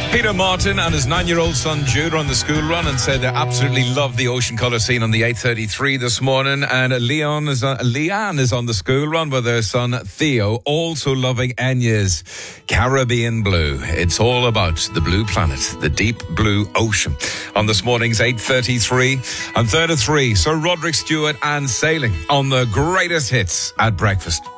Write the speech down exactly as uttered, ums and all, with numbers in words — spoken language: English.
Peter Martin and his nine-year-old son Jude are on the school run and said they absolutely love the ocean colour scene on the eight thirty-three this morning. And Leon is on, Leanne is on the school run with her son Theo, also loving Enya's Caribbean Blue. It's all about the blue planet, the deep blue ocean. On this morning's eight thirty-three and third of three, Sir Roderick Stewart and Sailing on the greatest hits at breakfast.